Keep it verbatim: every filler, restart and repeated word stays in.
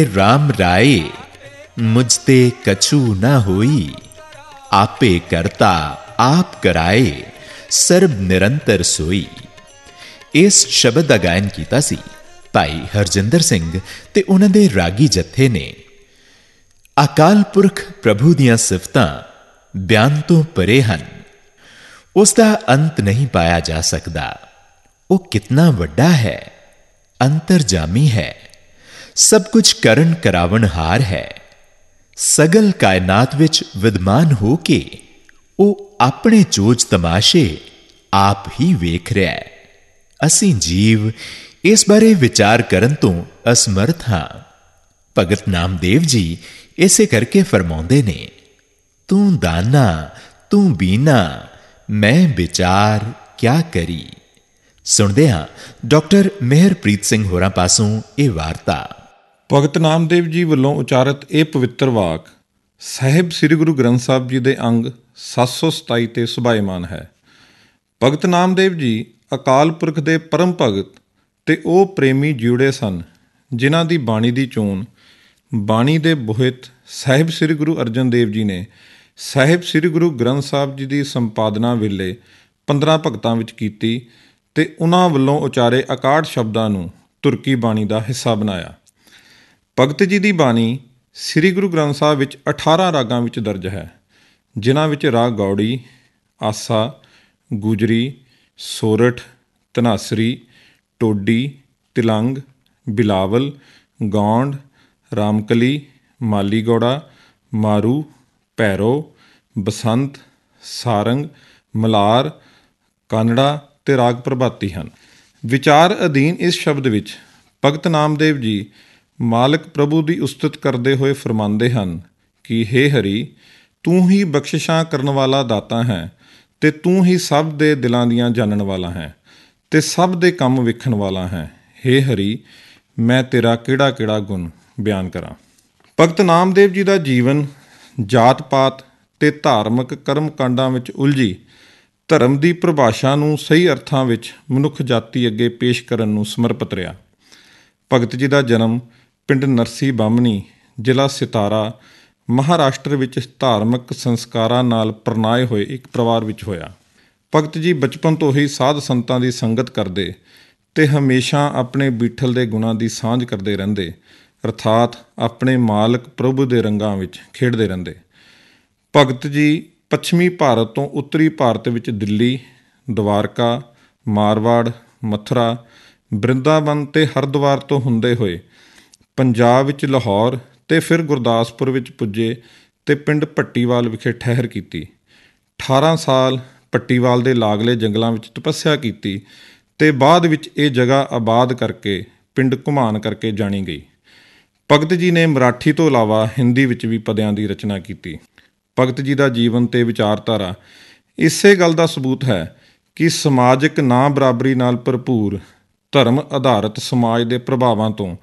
राम राय मुझते कछु न होई, आपे करता आप कराए, सर्ब निरंतर सोई। इस शब्द का गायन कीता सी भाई हरजिंदर सिंह ते उन्हां दे रागी जत्थे ने। अकाल पुरख प्रभु दियां सिफतां बयान तो परे हन, उसका अंत नहीं पाया जा सकता। वो कितना वड्डा है, अंतरजामी है, सब कुछ करण करावनहार है। सगल कायनात विच विद्यमान हो के वो अपने चोज तमाशे आप ही वेख रहा है। असीं जीव इस बारे विचार करन तो असमर्थ हां। भगत नामदेव जी इसे करके फरमाउंदे ने, तू दाना तू बीना, मैं विचार क्या करी। सुनदे हां डॉक्टर मेहरप्रीत सिंह होरां पासों ये वार्ता। ਭਗਤ ਨਾਮਦੇਵ ਜੀ ਵੱਲੋਂ ਉਚਾਰਿਤ ਇਹ ਪਵਿੱਤਰ ਵਾਕ ਸਾਹਿਬ ਸ੍ਰੀ ਗੁਰੂ ਗ੍ਰੰਥ ਸਾਹਿਬ ਜੀ ਦੇ ਅੰਗ ਸੱਤ ਸੌ ਸਤਾਈ ਤੇ ਸੁਭਾਇਮਾਨ ਹੈ। ਭਗਤ ਨਾਮਦੇਵ ਜੀ ਅਕਾਲ ਪੁਰਖ ਦੇ ਪਰਮ ਭਗਤ ਤੇ ਉਹ ਪ੍ਰੇਮੀ ਜਿਉੜੇ ਸਨ, ਜਿਨ੍ਹਾਂ ਦੀ ਬਾਣੀ ਦੀ ਚੋਣ ਬਾਣੀ ਦੇ ਬੋਹਿਤ ਸਾਹਿਬ ਸ੍ਰੀ ਗੁਰੂ ਅਰਜਨ ਦੇਵ ਜੀ ਨੇ ਸਾਹਿਬ ਸ੍ਰੀ ਗੁਰੂ ਗ੍ਰੰਥ ਸਾਹਿਬ ਜੀ ਦੀ ਸੰਪਾਦਨਾ ਵੇਲੇ ਪੰਦਰਾਂ ਭਗਤਾਂ ਵਿੱਚ ਕੀਤੀ ਤੇ ਉਹਨਾਂ ਵੱਲੋਂ ਉਚਾਰੇ ਇਕਾਹਠ ਸ਼ਬਦਾਂ ਨੂੰ ਤੁਰਕੀ ਬਾਣੀ ਦਾ ਹਿੱਸਾ ਬਣਾਇਆ। ਭਗਤ ਜੀ ਦੀ ਬਾਣੀ ਸ੍ਰੀ ਗੁਰੂ ਗ੍ਰੰਥ ਸਾਹਿਬ ਵਿੱਚ ਅਠਾਰਾਂ ਰਾਗਾਂ ਵਿੱਚ ਦਰਜ ਹੈ, ਜਿਨ੍ਹਾਂ ਵਿੱਚ ਰਾਗ ਗੌੜੀ, ਆਸਾ, ਗੁਜਰੀ, ਸੋਰਠ, ਧਨਾਸਰੀ, ਟੋਡੀ, ਤਿਲੰਗ, ਬਿਲਾਵਲ, ਗੌਂਡ, ਰਾਮਕਲੀ, ਮਾਲੀ ਗੌੜਾ, ਮਾਰੂ, ਭੈਰੋ, ਬਸੰਤ, ਸਾਰੰਗ, ਮਲਾਰ, ਕਾਨੜਾ ਤੇ ਰਾਗ ਪ੍ਰਭਾਤੀ ਹਨ। ਵਿਚਾਰ ਅਧੀਨ ਇਸ ਸ਼ਬਦ ਵਿੱਚ ਭਗਤ ਨਾਮਦੇਵ ਜੀ ਮਾਲਕ ਪ੍ਰਭੂ ਦੀ ਉਸਤਤ ਕਰਦੇ ਹੋਏ ਫਰਮਾਉਂਦੇ ਹਨ ਕਿ ਹੇ ਹਰੀ, ਤੂੰ ਹੀ ਬਖਸ਼ਿਸ਼ਾਂ ਕਰਨ ਵਾਲਾ ਦਾਤਾ ਹੈ ਤੇ ਤੂੰ ਹੀ ਸਭ ਦੇ ਦਿਲਾਂ ਦੀਆਂ ਜਾਣਨ ਵਾਲਾ ਹੈ ਤੇ ਸਭ ਦੇ ਕੰਮ ਵੇਖਣ ਵਾਲਾ ਹੈ। ਹੇ ਹਰੀ, ਮੈਂ ਤੇਰਾ ਕਿਹੜਾ ਕਿਹੜਾ ਗੁਣ ਬਿਆਨ ਕਰਾਂ। ਭਗਤ ਨਾਮਦੇਵ ਜੀ ਦਾ ਜੀਵਨ ਜਾਤ ਪਾਤ ਤੇ ਧਾਰਮਿਕ ਕਰਮ ਕਾਂਡਾਂ ਵਿੱਚ ਉਲਝੀ ਧਰਮ ਦੀ ਪਰਿਭਾਸ਼ਾ ਨੂੰ ਸਹੀ ਅਰਥਾਂ ਵਿੱਚ ਮਨੁੱਖ ਜਾਤੀ ਅੱਗੇ ਪੇਸ਼ ਕਰਨ ਨੂੰ ਸਮਰਪਿਤ ਰਿਹਾ। ਭਗਤ ਜੀ ਦਾ ਜਨਮ ਪਿੰਡ ਨਰਸੀ ਬਾਮਣੀ, ਜ਼ਿਲ੍ਹਾ ਸਿਤਾਰਾ, ਮਹਾਰਾਸ਼ਟਰ ਵਿੱਚ ਧਾਰਮਿਕ ਸੰਸਕਾਰਾਂ ਨਾਲ ਪ੍ਰਣਾਏ ਹੋਏ ਇੱਕ ਪਰਿਵਾਰ ਵਿੱਚ ਹੋਇਆ। ਭਗਤ ਜੀ ਬਚਪਨ ਤੋਂ ਹੀ ਸਾਧ ਸੰਤਾਂ ਦੀ ਸੰਗਤ ਕਰਦੇ ਤੇ ਹਮੇਸ਼ਾ ਆਪਣੇ ਬੀਠਲ ਦੇ ਗੁਣਾਂ ਦੀ ਸਾਂਝ ਕਰਦੇ ਰਹਿੰਦੇ, ਅਰਥਾਤ ਆਪਣੇ ਮਾਲਕ ਪ੍ਰਭੂ ਦੇ ਰੰਗਾਂ ਵਿੱਚ ਖੇਡਦੇ ਰਹਿੰਦੇ। ਭਗਤ ਜੀ ਪੱਛਮੀ ਭਾਰਤ ਤੋਂ ਉੱਤਰੀ ਭਾਰਤ ਵਿੱਚ ਦਿੱਲੀ, ਦਵਾਰਕਾ, ਮਾਰਵਾੜ, ਮਥੁਰਾ, ਬ੍ਰਿੰਦਾਵਨ ਤੇ ਹਰਿਦੁਆਰ ਤੋਂ ਹੁੰਦੇ ਹੋਏ ਪੰਜਾਬ ਵਿੱਚ ਲਾਹੌਰ ਤੇ ਫਿਰ ਗੁਰਦਾਸਪੁਰ ਵਿੱਚ ਪੁੱਜੇ ਤੇ ਪਿੰਡ ਭੱਟੀਵਾਲ ਵਿਖੇ ਠਹਿਰ ਕੀਤੀ। ਅਠਾਰਾਂ ਸਾਲ ਭੱਟੀਵਾਲ ਦੇ ਲਾਗਲੇ ਜੰਗਲਾਂ ਵਿੱਚ ਤਪੱਸਿਆ ਕੀਤੀ ਤੇ ਬਾਅਦ ਵਿੱਚ ਇਹ ਜਗ੍ਹਾ ਆਬਾਦ ਕਰਕੇ ਪਿੰਡ ਘੁਮਾਨ ਕਰਕੇ ਜਾਣੀ ਗਈ। ਭਗਤ ਜੀ ਨੇ ਮਰਾਠੀ ਤੋਂ ਇਲਾਵਾ ਹਿੰਦੀ ਵਿੱਚ ਵੀ ਪਦਿਆਂ ਦੀ ਰਚਨਾ ਕੀਤੀ। ਭਗਤ ਜੀ ਦਾ ਜੀਵਨ ਤੇ ਵਿਚਾਰਧਾਰਾ ਇਸੇ ਗੱਲ ਦਾ ਸਬੂਤ ਹੈ ਕਿ ਸਮਾਜਿਕ ਨਾ ਬਰਾਬਰੀ ਨਾਲ ਭਰਪੂਰ ਧਰਮ ਆਧਾਰਿਤ ਸਮਾਜ ਦੇ ਪ੍ਰਭਾਵਾਂ ਤੋਂ